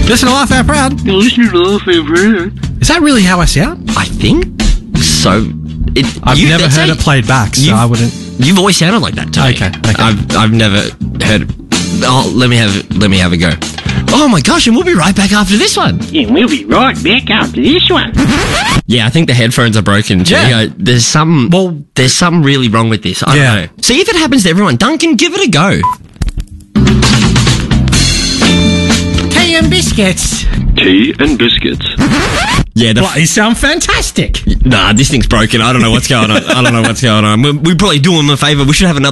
Listen to Laugh Out Proud. You're listening to Laugh Out Proud. Is that really how I sound? I think so. I've never heard it played back, so I wouldn't. You've always sounded like that to me. Okay. I've never heard it. Oh, let me have a go. Oh my gosh, and we'll be right back after this one. Yeah, we'll be right back after this one. Yeah, I think the headphones are broken. Yeah. There's something really wrong with this. I don't know. See if it happens to everyone. Duncan, give it a go. Tea and biscuits. Tea and biscuits. Yeah, You sound fantastic. Nah, this thing's broken. I don't know what's going on. We probably do him a favour. We should have another